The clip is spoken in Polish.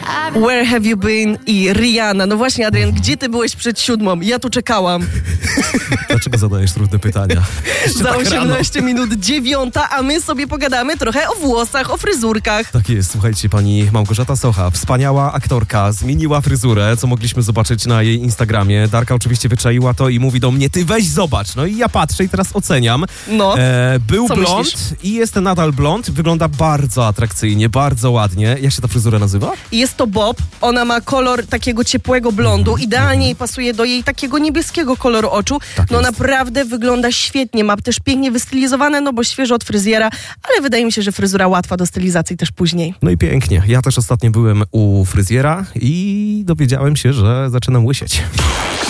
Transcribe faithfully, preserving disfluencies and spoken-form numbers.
Where have you been i Rihanna. No właśnie, Adrian, gdzie ty byłeś przed siódmą? Ja tu czekałam. Dlaczego zadajesz trudne pytania? Za tak osiemnaście rano. minut dziewiąta, a my sobie pogadamy trochę o włosach, o fryzurkach. Tak jest, słuchajcie, pani Małgorzata Socha, wspaniała aktorka, zmieniła fryzurę, co mogliśmy zobaczyć na jej Instagramie. Darka oczywiście wyczaiła to i mówi do mnie, ty weź zobacz. No i ja patrzę i teraz oceniam. No, e, Był co blond myślisz? i jest nadal blond. Wygląda bardzo atrakcyjnie, bardzo ładnie. Jak się ta fryzura nazywa? Jest to bob, ona ma kolor takiego ciepłego blondu, idealnie jej pasuje do jej takiego niebieskiego koloru oczu. Tak no jest. naprawdę wygląda świetnie, ma też pięknie wystylizowane, no bo świeżo od fryzjera, ale wydaje mi się, że fryzura łatwa do stylizacji też później. No i pięknie. Ja też ostatnio byłem u fryzjera i dowiedziałem się, że zaczynam łysieć.